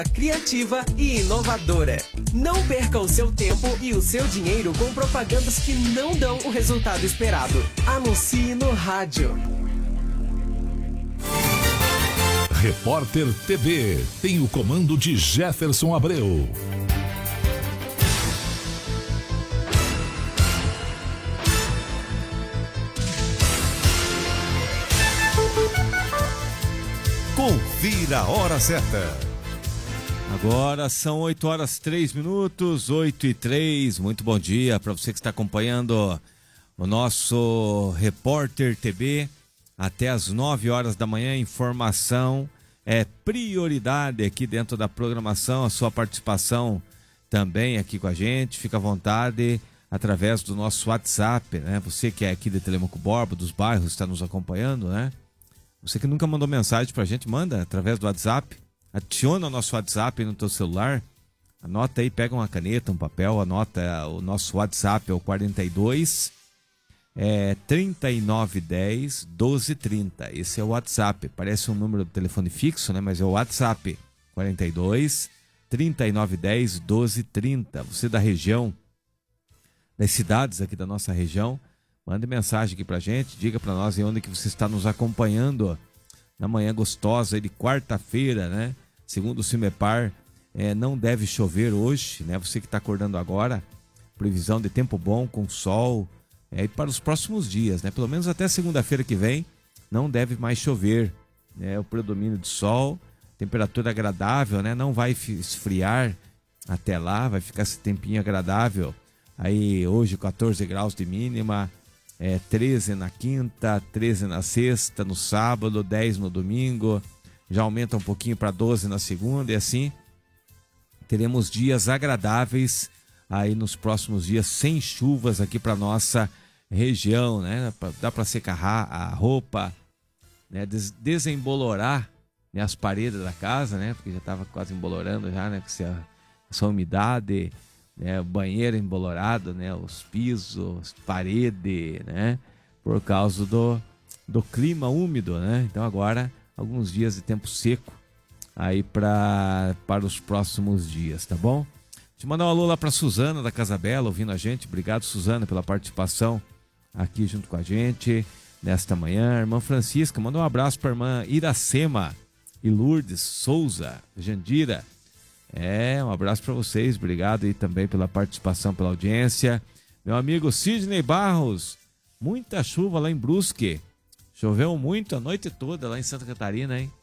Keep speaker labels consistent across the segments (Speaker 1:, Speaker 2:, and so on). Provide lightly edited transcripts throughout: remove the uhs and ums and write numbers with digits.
Speaker 1: Criativa e inovadora. Não perca o seu tempo e o seu dinheiro com propagandas que não dão o resultado esperado. Anuncie no rádio.
Speaker 2: Repórter TV tem o comando de Jefferson Abreu. Confira a hora certa.
Speaker 3: Agora são 8h03, 8h03. Muito bom dia para você que está acompanhando o nosso Repórter TV. Até às 9h da manhã, informação é prioridade aqui dentro da programação. A sua participação também aqui com a gente. Fica à vontade através do nosso WhatsApp, né? Você que é aqui de Telemaco Borba, dos bairros, está nos acompanhando, né? Você que nunca mandou mensagem pra gente, manda através do WhatsApp. Adiciona o nosso WhatsApp no teu celular. Anota aí, pega uma caneta, um papel, anota o nosso WhatsApp, é o 42 3910 1230. Esse é o WhatsApp. Parece um número de telefone fixo, né? Mas é o WhatsApp 42 3910 1230. Você da região, das cidades aqui da nossa região, mande mensagem aqui pra gente, diga pra nós em onde que você está nos acompanhando na manhã gostosa de quarta-feira, né? Segundo o CIMEPAR, não deve chover hoje, né? Você que está acordando agora, previsão de tempo bom, com sol, e para os próximos dias, né? Pelo menos até segunda-feira que vem, não deve mais chover, né? O predomínio de sol, temperatura agradável, né? Não vai esfriar até lá, vai ficar esse tempinho agradável. Aí hoje 14 graus de mínima, 13 na quinta, 13 na sexta, no sábado, 10 no domingo, já aumenta um pouquinho para 12 na segunda, e assim teremos dias agradáveis aí nos próximos dias, sem chuvas aqui para nossa região, né? Dá para secar a roupa, né? Desembolorar, né, as paredes da casa, né? Porque já estava quase embolorando já, né? Com essa umidade, né, o banheiro embolorado, né, os pisos, parede, né, por causa do clima úmido, né? Então agora alguns dias de tempo seco aí para os próximos dias, tá bom? Te mandar um alô lá para Suzana da Casa Bela ouvindo a gente. Obrigado, Suzana, pela participação aqui junto com a gente nesta manhã. Irmã Francisca, manda um abraço para a irmã Iracema e Lourdes Souza, Jandira. Um abraço para vocês, obrigado aí também pela participação, pela audiência. Meu amigo Sidney Barros, muita chuva lá em Brusque, choveu muito a noite toda lá em Santa Catarina, hein?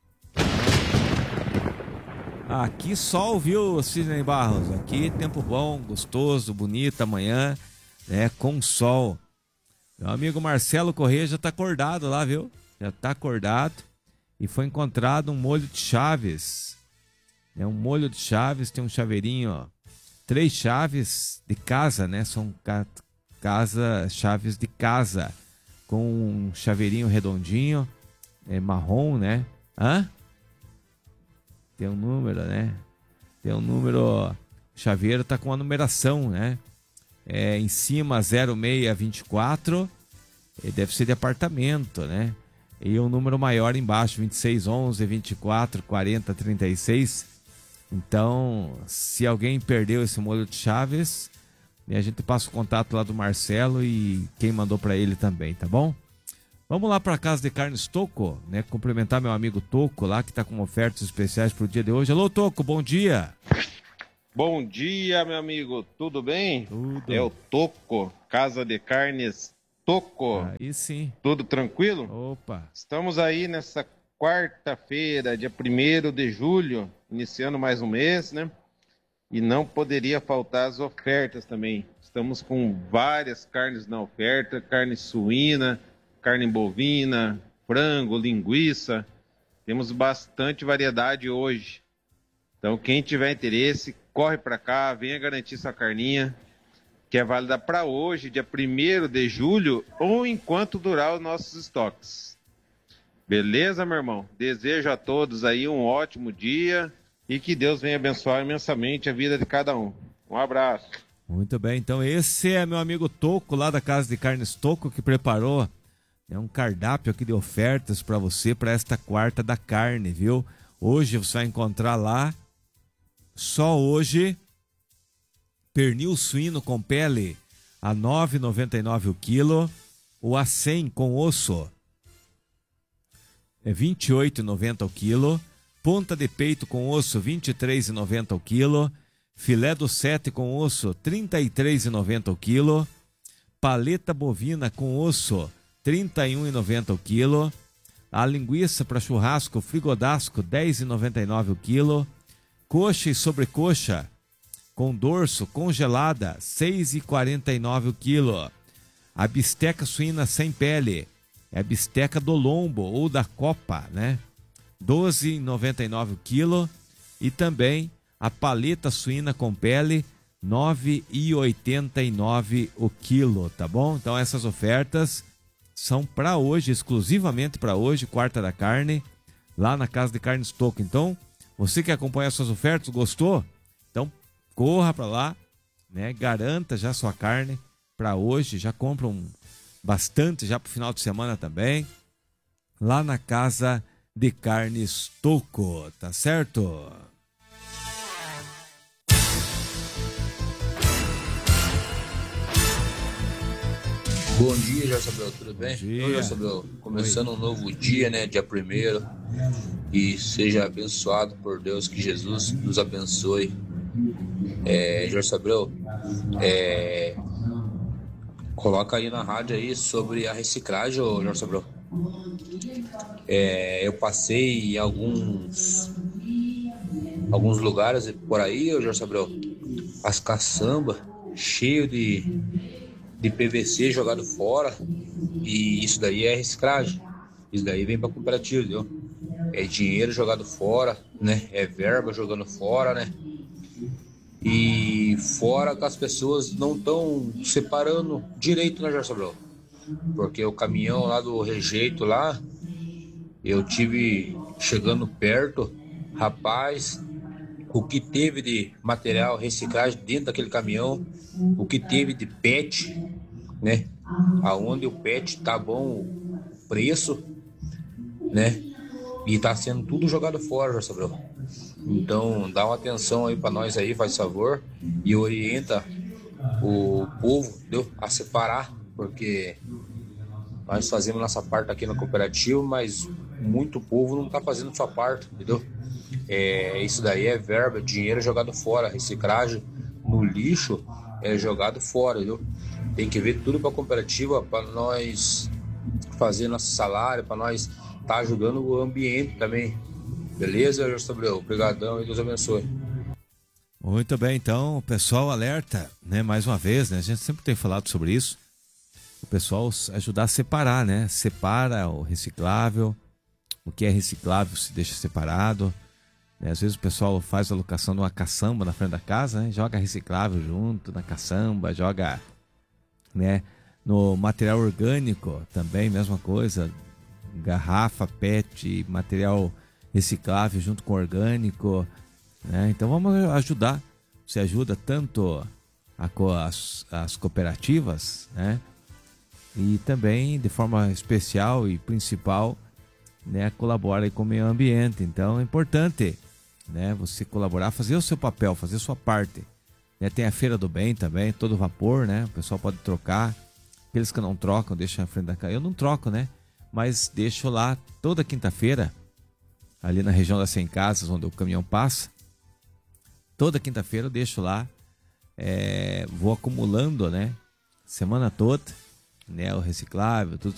Speaker 3: Aqui sol, viu, Sidney Barros? Aqui tempo bom, gostoso, bonito amanhã, né, com sol. Meu amigo Marcelo Corrêa já tá acordado lá, viu? Já tá acordado e foi encontrado um molho de chaves. É um molho de chaves, tem um chaveirinho, ó. 3 chaves de casa, né? São chaves de casa, com um chaveirinho redondinho, marrom, né? Tem um número, né? Tem um número, ó. O chaveiro tá com a numeração, né? Em cima 0624, deve ser de apartamento, né? E um número maior embaixo, 2611 24 40 36. Então, se alguém perdeu esse molho de chaves, a gente passa o contato lá do Marcelo e quem mandou para ele também, tá bom? Vamos lá para a Casa de Carnes Toco, né? Cumprimentar meu amigo Toco lá, que está com ofertas especiais para o dia de hoje. Alô, Toco, bom dia!
Speaker 4: Bom dia, meu amigo, tudo bem?
Speaker 3: Tudo.
Speaker 4: É o Toco, Casa de Carnes Toco.
Speaker 3: Aí sim.
Speaker 4: Tudo tranquilo?
Speaker 3: Opa!
Speaker 4: Estamos aí nessa quarta-feira, dia 1º de julho, iniciando mais um mês, né? E não poderia faltar as ofertas também. Estamos com várias carnes na oferta, carne suína, carne bovina, frango, linguiça. Temos bastante variedade hoje. Então, quem tiver interesse, corre para cá, venha garantir sua carninha, que é válida para hoje, dia 1º de julho, ou enquanto durar os nossos estoques. Beleza, meu irmão? Desejo a todos aí um ótimo dia e que Deus venha abençoar imensamente a vida de cada um. Um abraço.
Speaker 3: Muito bem, então esse é meu amigo Toco, lá da Casa de Carnes Toco, que preparou um cardápio aqui de ofertas para você para esta quarta da carne, viu? Hoje você vai encontrar lá Só hoje, pernil suíno com pele a R$ 9,99 o quilo. O A100 com osso é R$ 28,90 o quilo. Ponta de peito com osso, R$ 23,90 o quilo. Filé do 7 com osso, R$ 33,90 o quilo. Paleta bovina com osso, R$ 31,90 o quilo. A linguiça para churrasco frigodasco, R$ 10,99 o quilo. Coxa e sobrecoxa com dorso congelada, R$ 6,49 o quilo. A bisteca suína sem pele, é a bisteca do lombo ou da copa, né? R$ 12,99 o quilo. E também a paleta suína com pele, R$ 9,89 o quilo, tá bom? Então essas ofertas são para hoje, exclusivamente para hoje, quarta da carne, lá na Casa de Carnes Toco. Então, você que acompanha essas ofertas, gostou? Então, corra para lá, né? Garanta já sua carne para hoje, já compram bastante já para o final de semana também, lá na Casa de Carnes Toco, tá certo?
Speaker 5: Bom dia, Jorge Abel, tudo bem?
Speaker 3: Bom dia.
Speaker 5: Oi, Jorge Abel, começando um novo dia, né, dia 1º, e seja abençoado por Deus, que Jesus nos abençoe. Jorge Abel, coloca aí na rádio aí sobre a reciclagem, Jorge Abel. Eu passei em alguns lugares por aí, Jorge Abel, as caçambas cheias de PVC jogado fora, e isso daí é reciclagem, isso daí vem para cooperativa, entendeu? É dinheiro jogado fora, né? É verba jogando fora, né? E fora que as pessoas não estão separando direito, né, Jorge Abel? Porque o caminhão lá do rejeito lá, eu tive chegando perto, rapaz, o que teve de material reciclagem dentro daquele caminhão, o que teve de PET, né? Aonde o PET tá bom o preço, né? E tá sendo tudo jogado fora, Jorge Abel. Então dá uma atenção aí para nós aí, faz favor, e orienta o povo, entendeu? A separar, porque nós fazemos nossa parte aqui na cooperativa, mas muito povo não tá fazendo sua parte, entendeu? Isso daí é verba, dinheiro jogado fora, reciclagem no lixo é jogado fora, entendeu? Tem que ver tudo para a cooperativa, para nós fazer nosso salário, para nós estar ajudando o ambiente também. Beleza, Jorge Abel? Obrigadão e Deus abençoe.
Speaker 3: Muito bem, então, o pessoal alerta, né? Mais uma vez, né? A gente sempre tem falado sobre isso. O pessoal ajudar a separar, né? Separa o reciclável, o que é reciclável se deixa separado. Às vezes o pessoal faz a alocação de uma caçamba na frente da casa, né? Joga reciclável junto na caçamba, joga, né, no material orgânico também, mesma coisa. Garrafa, PET, material reciclável junto com orgânico, né? Então vamos ajudar. Você ajuda tanto as cooperativas, né? E também de forma especial e principal, né, colabora aí com o meio ambiente. Então é importante, né, você colaborar, fazer o seu papel, fazer a sua parte, né? Tem a Feira do Bem também, todo vapor, né? O pessoal pode trocar. Aqueles que não trocam, deixam na frente da casa. Eu não troco, né? Mas deixo lá toda quinta-feira, ali na região das 100 casas, onde o caminhão passa. Toda quinta-feira eu deixo lá, vou acumulando, né? Semana toda, né? O reciclável, tudo